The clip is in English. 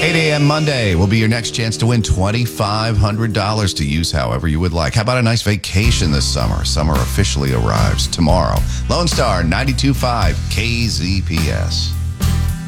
8 a.m. Monday will be your next chance to win $2,500 to use however you would like. How about a nice vacation this summer? Summer officially arrives tomorrow. Lone Star 92.5 KZPS.